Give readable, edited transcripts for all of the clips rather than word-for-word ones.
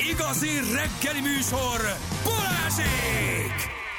Igazi reggeli műsor, Balázsék!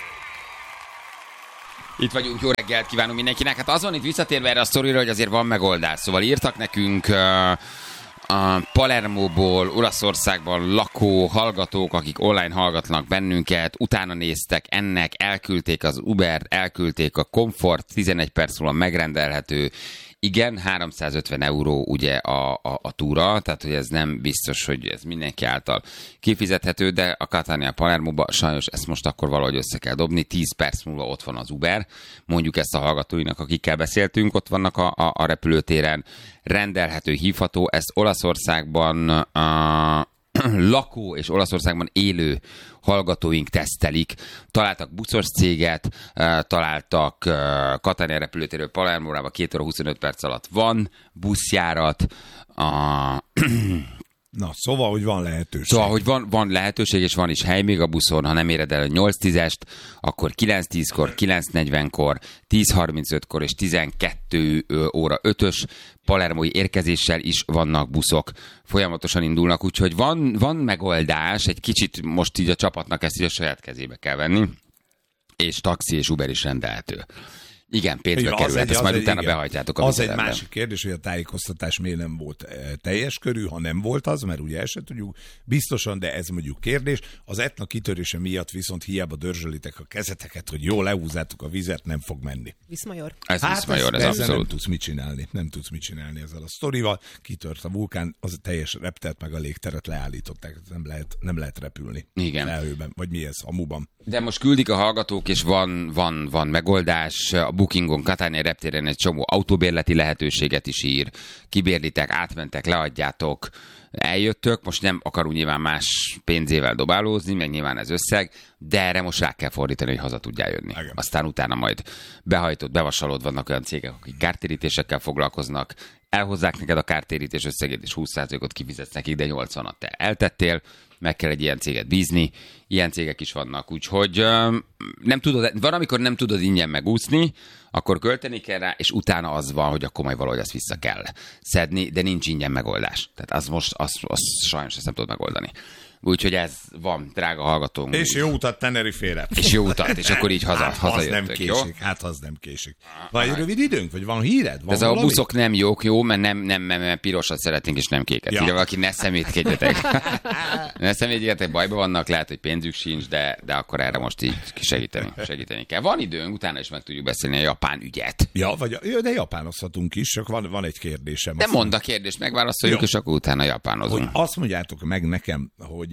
Itt vagyunk, jó reggelt kívánunk mindenkinek. Hát az van itt visszatérve erre a sztorira, hogy azért van megoldás. Szóval írtak nekünk a Palermóból, Olaszországban lakó hallgatók, akik online hallgatnak bennünket, utána néztek ennek, elküldték az Ubert, elküldték a Comfort, 11 perc múlva megrendelhető. Igen, 350 euró ugye a túra, tehát hogy ez nem biztos, hogy ez mindenki által kifizethető, de a Catania Palermóba sajnos ezt most akkor valahogy össze kell dobni. 10 perc múlva ott van az Uber, mondjuk ezt a hallgatóinak, akikkel beszéltünk, ott vannak a repülőtéren, rendelhető, hívható, ezt Olaszországban lakó és Olaszországban élő hallgatóink tesztelik. Találtak buszos céget, találtak Catania repülőtérről Palermóra, 2 óra 25 perc alatt van buszjárat. Na, szóval, hogy van lehetőség. Szóval, hogy van lehetőség, és van is hely még a buszon, ha nem éred el a 8-10-est, akkor 9-10-kor, 9-40-kor, 10-35-kor és 12 óra 5-ös palermói érkezéssel is vannak buszok. Folyamatosan indulnak, úgyhogy van megoldás, egy kicsit most így a csapatnak ezt így a saját kezébe kell venni, és taxi és Uber is rendelhető. Igen, pénzbe kerülhet, ezt majd utána behajtjátok a vizelemben. Az egy másik kérdés, hogy a tájékoztatás miért nem volt teljes körű, ha nem volt az, mert ugye el se tudjuk biztosan, de ez mondjuk kérdés. Az Etna kitörése miatt viszont hiába dörzsölitek a kezeteket, hogy jól lehúzzátok a vizet, nem fog menni. Viszmajor. Ez Viszmajor, ez abszolút. Nem tudsz mit csinálni ezzel a sztorival. Kitört a vulkán, az a teljes reptert meg a légteret leállították, nem lehet repülni. Igen. Lehőben, vagy mi ez, amuban. De most küldik a hallgatók, és van megoldás. A Bookingon, Catania reptéren egy csomó autóbérleti lehetőséget is ír. Kibérlitek, átmentek, leadjátok, eljöttök. Most nem akarunk nyilván más pénzével dobálózni, meg nyilván ez összeg, de erre most rá kell fordítani, hogy haza tudjál jönni. Igen. Aztán utána majd behajtott, bevasalod, vannak olyan cégek, akik kártérítésekkel foglalkoznak, elhozzák neked a kártérítés összegét, és 20%-ot kifizetsz nekik, de 80-at te eltettél, meg kell egy ilyen céget bízni, ilyen cégek is vannak, úgyhogy nem tudod, van, amikor nem tudod ingyen megúszni, akkor költeni kell rá, és utána az van, hogy akkor majd valahogy azt vissza kell szedni, de nincs ingyen megoldás. Tehát az most, az sajnos ezt nem tudod megoldani. Úgyhogy ez van, drága hallgatónk. És jó utat Tenerifére. És jó utat, és akkor így hazajöttök, jó? Hát az nem késik. Van egy rövid időnk, vagy van híred? Van ez valami? A buszok nem jók, jó, mert nem pirosat szeretnénk, és nem kéket. Ja. Ugye valaki ne szemétkedjetek. Ne szemétkedjetek, bajban vannak, lehet, hogy pénzük sincs, de akkor erre most így segíteni kell. Van időnk, utána is meg tudjuk beszélni a japán ügyet. Ja, de japánozhatunk is, csak van egy kérdésem. De mondd a kérdést, megválaszoljuk, és akkor utána japánozunk. Hogy azt mondjátok meg nekem, hogy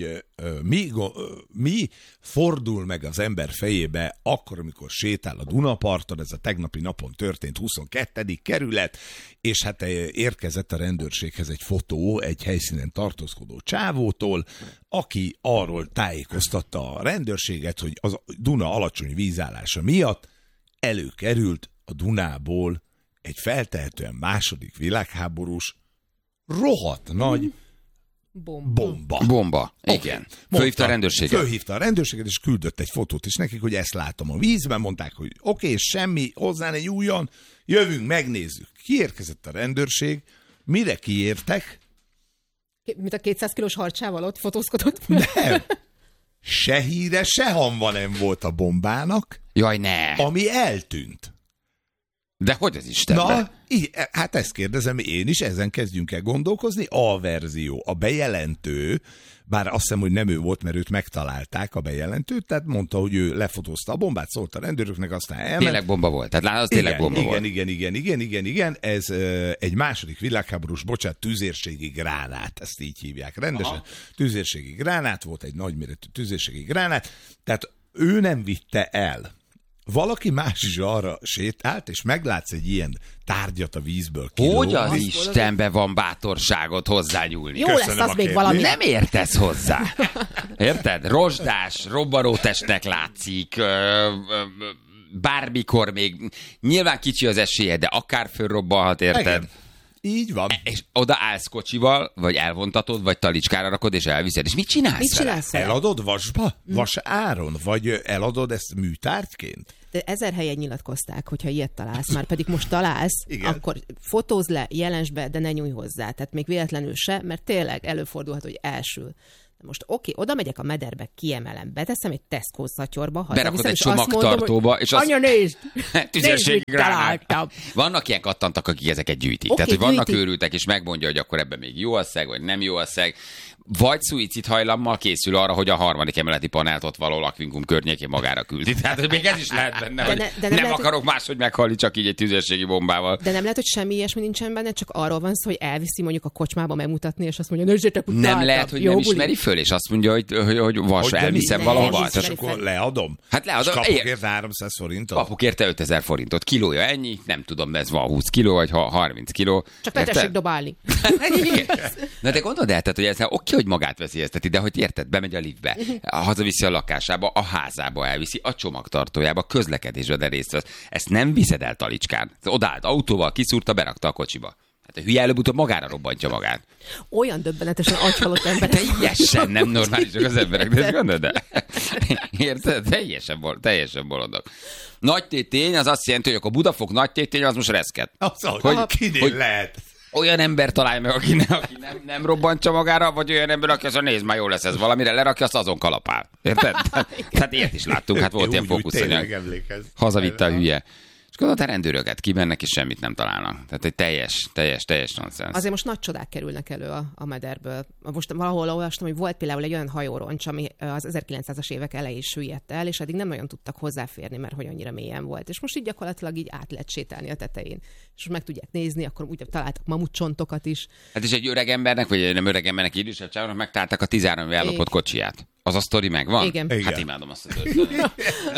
mi fordul meg az ember fejébe akkor, amikor sétál a Dunaparton, ez a tegnapi napon történt 22. kerület, és hát érkezett a rendőrséghez egy fotó egy helyszínen tartózkodó csávótól, aki arról tájékoztatta a rendőrséget, hogy az Duna alacsony vízállása miatt előkerült a Dunából egy feltehetően második világháborús rohadt nagy Bomba. Igen. Fölhívta a rendőrséget. És küldött egy fotót is nekik, hogy ezt látom a vízben, mondták, hogy oké, semmi, hozzá ne nyúljon, jövünk, megnézzük. Kiérkezett a rendőrség, mire kiértek? Mint a 200 kilós harcsával ott fotózkodott? Nem. Se híre, se hamva nem volt a bombának. Jaj, ne. Ami eltűnt. De hogy az Istenben? Hát ezt kérdezem én is, ezen kezdjünk el gondolkozni. A verzió, a bejelentő, bár azt hiszem, hogy nem ő volt, mert őt megtalálták a bejelentőt, tehát mondta, hogy ő lefotózta a bombát, szólt a rendőröknek, aztán elment. Tényleg bomba volt, tehát az tényleg bomba volt. Igen, ez egy második világháborús, tüzérségi gránát, ezt így hívják rendesen. Aha. Tüzérségi gránát volt, egy nagyméretű tüzérségi gránát, tehát ő nem vitte el. Valaki más is arra sétált, és meglátsz egy ilyen tárgyat a vízből kilógni. Hogy az Istenbe van bátorságot hozzányúlni? Jó lesz az még valami. Nem értesz hozzá. Érted? Rozsdás, robbanótestnek látszik, bármikor még. Nyilván kicsi az esélye, de akár fölrobbanhat, érted? Igen. Így van. És oda állsz kocsival, vagy elvontatod, vagy talicskára rakod, és elviszed. És mit csinálsz? Eladod vasba? Vas áron? Vagy eladod ezt műtárgyként? De 1000 helyen nyilatkozták, hogyha ilyet találsz, már pedig most találsz, igen, akkor fotózz le, jelensd be, de ne nyújj hozzá. Tehát még véletlenül se, mert tényleg előfordulhat, hogy elsül. Most oda megyek a mederbe, kiemelem, beteszem egy Tesco szatyorba, berakod egy csomagtartóba, és anya, nézd! tüzérségi gránát. találtam. Vannak ilyen kattantak, akik ezeket gyűjtik. Oké, Tehát, hogy vannak gyűjtik. őrültek, és megmondja, hogy akkor ebben még jó a szeg, vagy nem jó a szeg. Vagy szuicid hajlammal készül arra, hogy a 3. emeleti panelt ott való lakvinkunk környékén magára küldi. Tehát, hogy még ez is lehet benne, hogy nem nem lehet, akarok máshogy meghalni, csak így egy tüzérségi bombával. De nem lehet, hogy semmi ilyesmi nincsen benne, csak arról van szó, hogy elviszi mondjuk a kocsmába megmutatni, és azt mondja, nézzétek, Nem lehet, hogy jó nem buli. ismeri föl, és azt mondja, hogy vas, Hogy de elviszem mi? valahova. Nem, És Tehát akkor leadom? Hát leadom. És kapok érte 300 forintot? kapok érte 5000 forintot. Kilója ennyi, nem tudom, ez van 20 kiló, vagy 30 kiló. Csak ne tessék dobálni. Na de gondold el, tehát, hogy ez oké, hogy magát veszélyezteti, de hogy érted, bemegy a liftbe, hazaviszi a lakásába, a házába elviszi, a csomagtartójába, közlekedésbe, de részt vesz. Ezt nem viszed el talicskán. Odállt autóval, kiszúrta, berakta a kocsiba. Hát a hülye előbb-utóbb magára robbantja magát. Olyan döbbenetesen agyhalott emberek. Teljesen nem normálisak az emberek, de ezt gondolod el? Érted? Teljesen bolondok. Nagy tétény az azt jelenti, hogy akkor Budafok nagy tétény az most reszket. Hogy kinél lehet? Olyan ember találj meg, aki nem robbantja magára, vagy olyan ember, aki azt mondja, nézd, már jó lesz ez valamire, lerakja, azt azon kalapál. Érted? Tehát ilyet is láttunk, hát volt ilyen fókuszanyag. Hazavitte a hülye. És gondolod, a rendőröket kimennek, és semmit nem találnak. Tehát egy teljes nonsens. Azért most nagy csodák kerülnek elő a mederből. Most valahol olvastam, hogy volt például egy olyan hajóroncs, ami az 1900-as évek elején is süllyedt el, és eddig nem nagyon tudtak hozzáférni, mert hogy annyira mélyen volt. És most így gyakorlatilag így át lehet sétálni a tetején. És meg tudják nézni, akkor úgy találtak mamutcsontokat is. Hát és egy öreg embernek, vagy nem öreg embernek, idősebb csávónak megtalálták a 13 ellopott kocsiját. Az a sztori megvan? Igen. Hát imádom azt a történetet.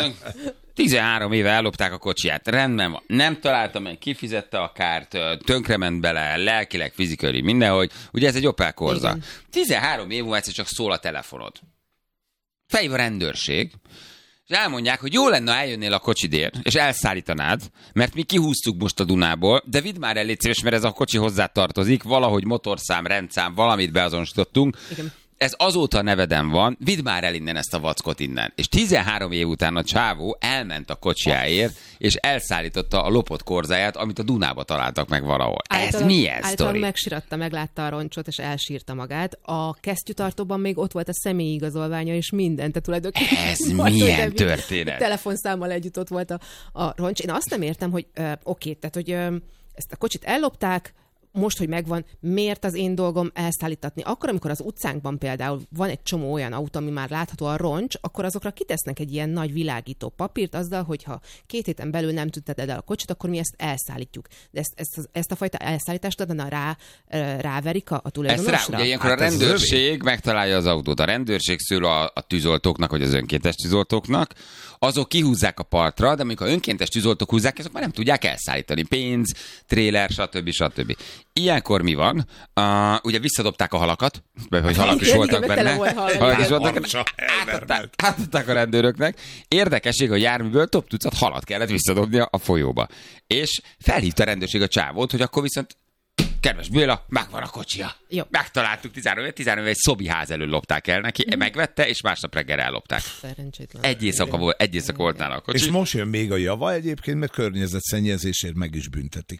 13 éve ellopták a kocsiját. Rendben van. Nem találta meg, kifizette a kárt, tönkrement bele, lelkileg, fizikailag, mindenhogy. Ugye ez egy Opel Corsa. Igen. 13 év múlva egyszer csak szól a telefonod. Felhív a rendőrség, és elmondják, hogy jó lenne, eljönnél a kocsidért, és elszállítanád, mert mi kihúztuk most a Dunából, de vidd már el, légy szíves, mert ez a kocsi hozzá tartozik, valahogy motorszám, rendszám, valamit beazonosítottunk. Igen. Ez azóta a neveden van, vidd már el innen ezt a vackot innen. És 13 év után a csávó elment a kocsiáért, és elszállította a lopott korzáját, amit a Dunába találtak meg valahol. Ez milyen sztori? Megsiratta, meglátta a roncsot, és elsírta magát. A kesztyűtartóban még ott volt a személyi igazolványa, és minden. Tehát tulajdonképpen Ez milyen történet? Telefonszámmal együtt ott volt a roncs. Én azt nem értem, hogy oké, tehát, hogy ezt a kocsit ellopták, most, hogy megvan, miért az én dolgom elszállítatni? Akkor, amikor az utcánkban például van egy csomó olyan autó, ami már látható a roncs, akkor azokra kitesznek egy ilyen nagy világító papírt azzal, hogy ha 2 héten belül nem tünteted el a kocsit, akkor mi ezt elszállítjuk. De ezt a fajta elszállítást adna ráverik a tulajdonosra? Ugye ilyenkor a rendőrség megtalálja az autót. A rendőrség szól a tűzoltóknak, vagy az önkéntes tűzoltóknak, azok kihúzzák a partra, de amikor önkéntes tűzoltók húzzák, azok már nem tudják elszállítani. Pénz, tréler, stb. Ilyenkor mi van? Ugye visszadobták a halakat, hogy halak is voltak benne. Halak is voltak, átadták a rendőröknek. Érdekesség, a járműből több tucat halat kellett visszadobnia a folyóba. És felhívta a rendőrség a csávót, hogy akkor viszont kedves Béla, megvan a kocsia. Jó. Megtaláltuk 13 éve egy szobiház elől lopták el neki, megvette, és másnap reggel ellopták. Szerencsétlen. Egy éjszaka volt nála a kocsi. És most jön még a java egyébként, mert környezetszennyezésért meg is büntetik.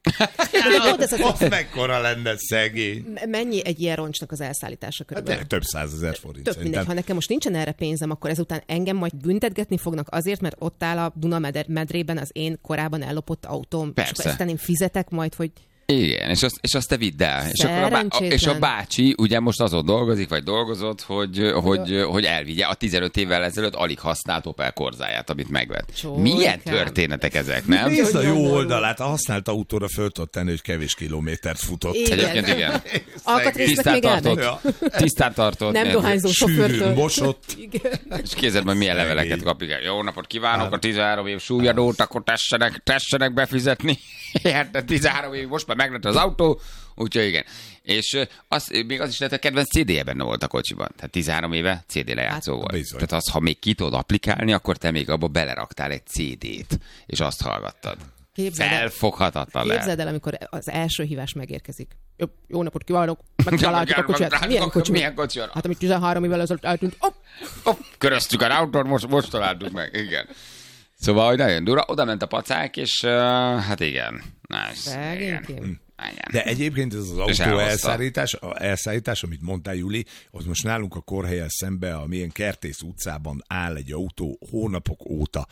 Az mekkora lenne szegény. Mennyi egy ilyen roncsnak az elszállítása körülbelül? De több 100 000 forint. Tök mindegy, ha nekem most nincsen erre pénzem, akkor ezután engem majd büntetgetni fognak azért, mert ott áll a Duna medrében az én korábban ellopott autóm. Persze. És akkor ezután én fizetek majd, hogy... Igen, és azt te vidd el. És a bácsi ugye most azon dolgozik, vagy dolgozott, hogy elvigye a 15 évvel ezelőtt alig használt Opel Corzáját, amit megvett. Milyen történetek ezek, nem? Nézd a jó oldalát, a használt autóra föl tudod tenni, hogy kevés kilométert futott. Egyébként igen. Alkatrésznek még Tisztán tartott. Nem dohányzó sofőrtől. Mosott. És kézzel, hogy milyen leveleket kapik. Jó napot kívánok, a 13 év súlyadót, akkor tessenek befizetni. Érted, 13 év, most már meglett az autó, úgyhogy igen. És még az is lehet, hogy kedvenc CD-je benne volt a kocsiban. Tehát 13 éve CD lejátszó volt. Bizony. Tehát az, ha még ki tudod applikálni, akkor te még abba beleraktál egy CD-t, és azt hallgattad. Felfoghatatlan lehet. Képzeld el, amikor az első hívás megérkezik. Jó napot kívánok, megtaláltuk a kocsiját. Milyen kocsi? Hát, amit 13 évvel ezelőtt eltűnt. Köröztük a autón, most találtuk meg. Igen. Szóval, hogy nagyon durva, oda ment a pacák, és hát igen. Nice. De egyébként ez az autó elszállítás, amit mondtál, Juli, az most nálunk a Korhelyen szembe, amilyen Kertész utcában áll egy autó hónapok óta.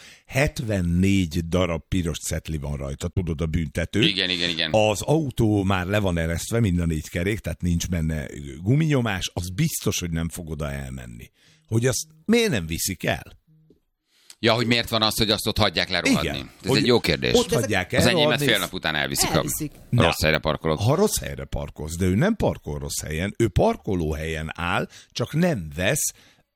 74 darab piros cetli van rajta, tudod, a büntető. Igen. Az autó már le van eresztve, mind a 4 kerék, tehát nincs benne guminyomás, az biztos, hogy nem fog oda elmenni. Hogy azt miért nem viszik el? Ja, hogy miért van az, hogy azt ott hagyják lerohadni? Igen. Ez egy jó kérdés. Ott hagyják az enyémet elrohadni. fél nap után elviszik. Elviszik. Rossz helyre parkolok. Ha rossz helyre parkolsz, de ő nem parkol rossz helyen, ő parkolóhelyen áll, csak nem vesz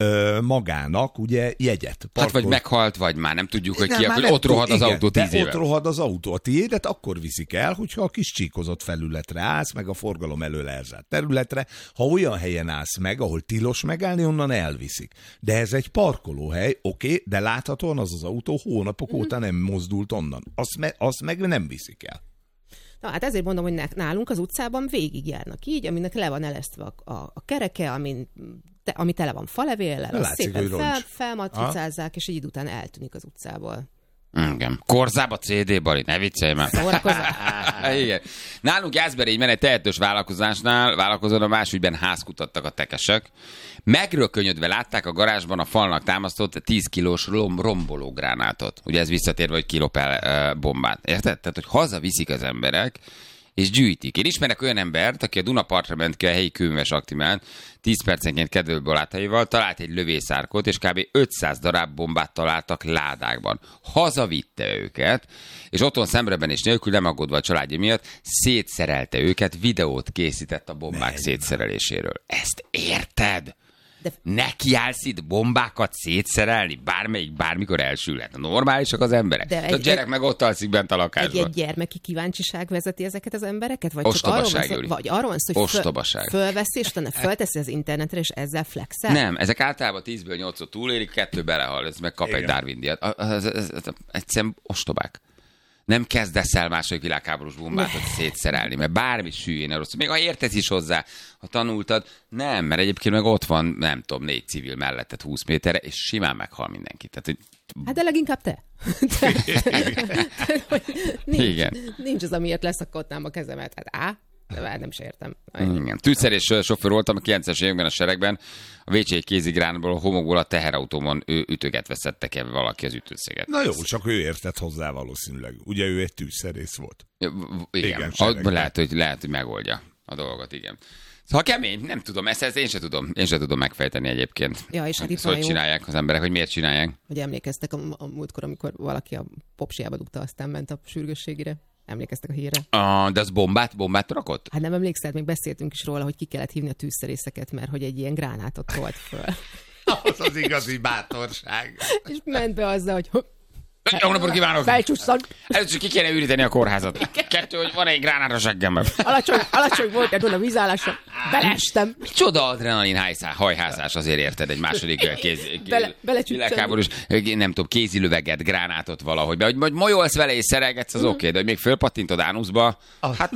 magának ugye jegyet. Hát vagy meghalt, vagy már nem tudjuk, hogy Nem, ki, már hogy nem ott rohad az igen, autó 10 de éve. ott rohad az autó. A tiédet akkor viszik el, hogyha a kis csíkozott felületre állsz, meg a forgalom elől elzárt területre. Ha olyan helyen állsz meg, ahol tilos megállni, onnan elviszik. De ez egy parkolóhely, oké, de láthatóan az autó hónapok óta nem mozdult onnan. Azt meg nem viszik el. Na, hát ezért mondom, hogy nálunk az utcában végigjárnak így, aminek le van elesztve a kereke, ami tele van falevéllel, azt szépen felmatricázzák, és egy idő után eltűnik az utcából. Igen. Korzába CD, Bari, ne viccelj már. Igen. Nálunk Jászberényben egy tehetős vállalkozón a másügyben házkutattak a tekesek. Megrökönyödve látták a garázsban a falnak támasztott 10 kilós rombológránátot. Ugye ez visszatérve, hogy kilopál bombát. Érted? Tehát, hogy hazaviszik az emberek, és gyűjtik. Én ismerek olyan embert, aki a Dunapartra ment ki a helyi kőműves aktimán, 10 percenként kedvőből átaival, talált egy lövészárkot, és kb. 500 darab bombát találtak ládákban. Hazavitte őket, és otthon szemrebenés nélkül, nem aggódva a családja miatt, szétszerelte őket, videót készített a bombák szétszereléséről. Ezt érted? Nekiállsz itt bombákat szétszerelni? Bármikor elsülhet. Normálisak az emberek. A gyerek meg ott alszik bent a lakásban. Egy gyermeki kíváncsiság vezeti ezeket az embereket? Vagy ostobaság, csak arról van szó, hogy fölveszi, és utána fölteszi az internetre, és ezzel flexel? Nem, ezek általában 10-ből 8-ot túlélik, 2 belehal, ez meg kap egy Darwin-díjat. Egyszerűen ostobák. Nem kezdesz el második világháborús bombátot szétszerelni, mert bármi süllyén el rosszul. Még ha értesz is hozzá, ha tanultad, nem, mert egyébként meg ott van, nem tudom, 4 civil melletted 20 méterre, és simán meghal mindenki. Tehát, hogy... Hát de leginkább te. Nincs az, amiért leszakadnám a kezemet. Hát de nem is értem. Igen. Tűzszerés sofőr voltam a 90-es években a seregben, a WC kézigránból, a homokból a teherautómon ütögetve szedtek el valaki az ütőszeget. Na jó, csak ő értett hozzá valószínűleg. Ugye ő egy tűzszerész volt. Igen, lehet, hogy megoldja a dolgot, igen. Ha kemény, nem tudom, ezt én sem tudom megfejteni egyébként. Ja, és hát itt hogy csinálják az emberek, hogy miért csinálják. Hogy emlékeztek a múltkor, amikor valaki a popsiába dugta, aztán ment a sürgősségére. Emlékeztek a hírre? De az bombát rakott? Hát nem emlékszel, még beszéltünk is róla, hogy ki kellett hívni a tűzszerészeket, mert hogy egy ilyen gránátot tolt föl. Az igazi bátorság. És ment be azzal, hogy jó napot kívánok! Felcsusszad! Először ki kéne üríteni a kórházat. 2, hogy van egy gránát a seggemben. Alacsony volt egy a vízállásra. Beleestem. Micsoda adrenalin hajhászás, azért érted egy második világháborús, nem tudom, kézilöveget, gránátot valahogy. De hogy majolsz vele és szerelgetsz, az oké, de hogy még fölpattintod ánuszba, hát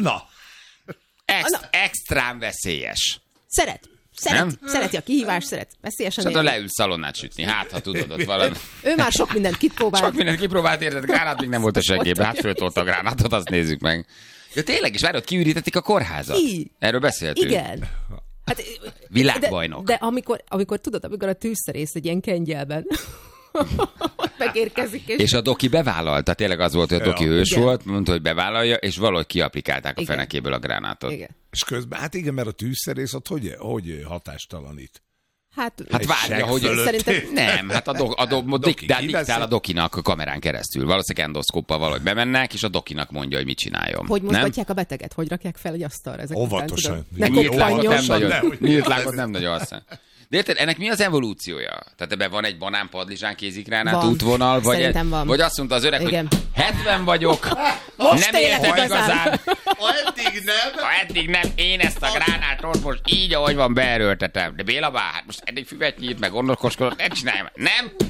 extrán veszélyes. Szereti a kihívást, szeret veszélyesen. Szóval leülsz szalonnát sütni, hát ha tudod ott valami. Ő már sok mindent kipróbált. Sok mindent kipróbált, érted, gránát még nem volt a seggében, hát föltolta a gránátot, azt nézzük meg. Ja tényleg, és várod, kiürítették a kórházat. Erről beszéltünk. Igen. Hát, világbajnok. De amikor tudod, amikor a tűzszerész egy ilyen kengyelben megérkezik. És a doki bevállalta, tényleg az volt, hogy a doki hős volt, mondta, hogy bevállalja, és valahogy kiaplikálták a fenekéből a gránátot. Igen. És közben, hát igen, mert a tűzszerész ott hogy hatástalanít? Hát várja, hogy szerintem nem, hát diktál a dokinak a kamerán keresztül. Valószínűleg endoszkóppal valahogy bemennek, és a dokinak mondja, hogy mit csináljon. Hogy mozgatják a beteget? Hogy rakják fel egy asztalra? Óvatosan. Nyílt lábot nem nagyon aztán. De érted, ennek mi az evolúciója? Tehát ebben van egy banán, padlizsán, kézigránát, útvonal, vagy azt mondta az öreg, hogy 70 vagyok, nem értem igazán. Ha eddig nem, én ezt a gránátot most így, ahogy van, beerőltetem. De Béla bár, hát most eddig füvet nyílt, meg gondoskodott, ne csinálj már. Nem?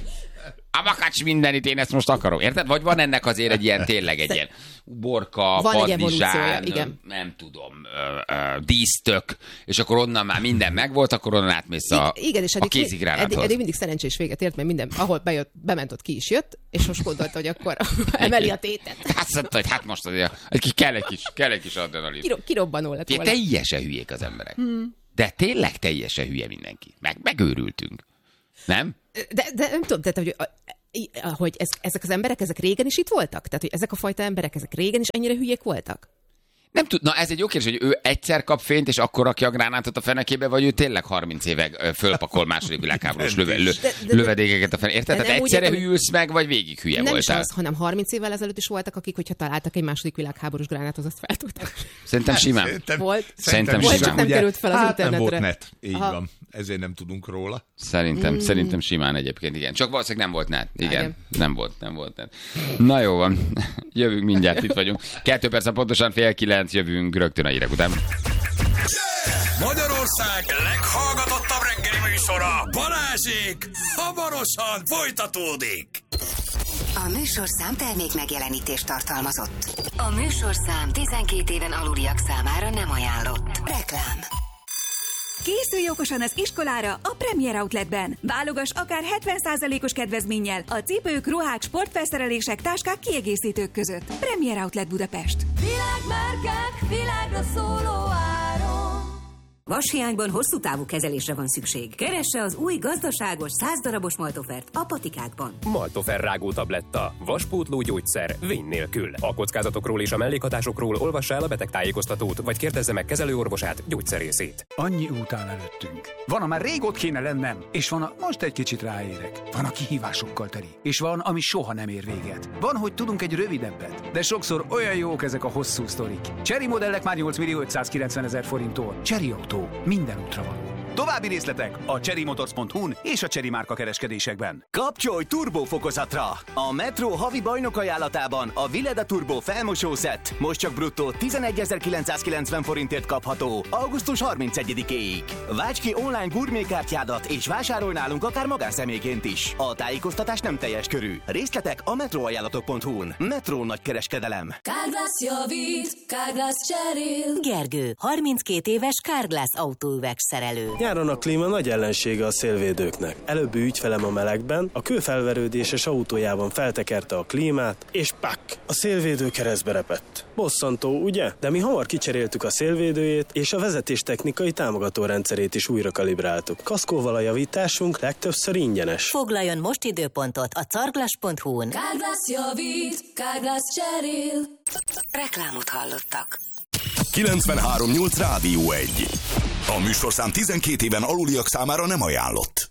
A makacs mindenit, én ezt most akarom. Érted? Vagy van ennek azért egy ilyen, tényleg egy ilyen uborka, padlizsán, nem tudom, dísztök, és akkor onnan már minden megvolt, akkor onnan átmész a kézigránáthoz. Eddig mindig szerencsés véget ért, mert minden, ahol bement, ott ki is jött, és most gondolta, hogy akkor emeli a tétet. Azt mondta, hogy hát most azért kell egy kis adrenalin. Kirobbanó lett volna. Teljesen hülyék az emberek. De tényleg teljesen hülye mindenki. Megőrültünk. Nem? De nem tudom, tehát, hogy ezek az emberek, ezek régen is itt voltak? Tehát, hogy ezek a fajta emberek, ezek régen is ennyire hülyék voltak? Nem tud, na ez egy jó kérdés, hogy ő egyszer kap fényt, és akkor rakja a gránátot a fenekébe, vagy ő tényleg 30 éve fölpakol második világháborús lövedékeket a fenekébe. Érted? Tehát egyszerre hűlsz meg, vagy végig hülye voltál? Nem is az, hanem 30 évvel ezelőtt is voltak, akik, hogyha találtak egy második világháborús gránátot, azt fel tudtak. Szerintem simán. Szerintem simán. Csak nem került fel az internetre. Nem volt net, így van. Ezért nem tudunk róla. Szerintem simán egyébként, igen. Csak valószínűleg nem volt net. Igen, nem volt net. Na jó van, jövünk mindjárt, itt vagyunk. 2 perc, pontosan 8:30 jövünk rögtön a hírek után. Magyarország leghallgatottabb reggeli műsora, Balázsék, hamarosan folytatódik. A műsorszám termék megjelenítést tartalmazott. A műsorszám 12 éven aluliak számára nem ajánlott. Reklám. Készülj okosan az iskolára a Premier Outletben. Válogass akár 70%-os kedvezménnyel a cipők, ruhák, sportfelszerelések, táskák, kiegészítők között. Premier Outlet Budapest. Világmárkák, világra szóló áron. Vashiányban hosszú távú kezelésre van szükség. Keresse az új gazdaságos 100 darabos Maltofert a patikákban. Maltofer rágó tabletta. Vaspótló gyógyszer vény nélkül. A kockázatokról és a mellékhatásokról olvassa el a betegtájékoztatót, vagy kérdezze meg kezelőorvosát, gyógyszerészét. Annyi út áll előttünk. Van, amár rég ott kéne lennem, és van, most egy kicsit ráérek. Van, a kihívásokkal teli, és van, ami soha nem ér véget. Van, hogy tudunk egy rövidebbet, de sokszor olyan jók ezek a hosszú sztorik. Chery modellek már 8.590.000 forinttól. Chery Auto. Minden útra való. További részletek a cherrymotors.hu-n és a Chery márka kereskedésekben. Kapcsolj turbófokozatra! A Metro havi bajnok ajánlatában a Vileda Turbo felmosószett most csak bruttó 11.990 forintért kapható augusztus 31-éig. Válts ki online gurmékártyádat és vásárolj nálunk akár magánszemélyként is. A tájékoztatás nem teljes körű. Részletek a metroajánlatok.hu-n. Metro nagykereskedelem. Carglass javít, Carglass cserél. Gergő, 32 éves Carglass autóüvegszerelő. Nyáron a klíma nagy ellensége a szélvédőknek. Előbbi ügyfelem a melegben, a kőfelverődéses autójában feltekerte a klímát, és pak! A szélvédő keresztbe repett. Bosszantó, ugye? De mi hamar kicseréltük a szélvédőjét, és a vezetéstechnikai támogató rendszerét is újra kalibráltuk. Kaszkóval a javításunk legtöbbször ingyenes. Foglaljon most időpontot a carglass.hu-n. Carglass javít, Carglass cserél. Reklámot hallottak. 93.8 Rádió 1. A műsorszám 12 éven aluliak számára nem ajánlott.